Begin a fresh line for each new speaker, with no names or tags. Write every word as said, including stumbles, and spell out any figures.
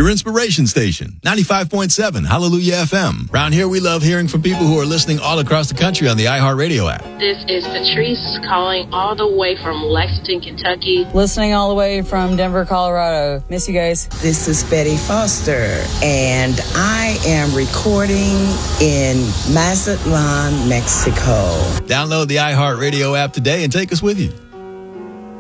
your inspiration station, ninety-five point seven Hallelujah F M. Around here, we love hearing from people who are listening all across the country on the iHeartRadio app.
This is Patrice calling all the way from Lexington, Kentucky.
Listening all the way from Denver, Colorado. Miss you guys.
This is Betty Foster, and I am recording in Mazatlan, Mexico.
Download the iHeartRadio app today and take us with you.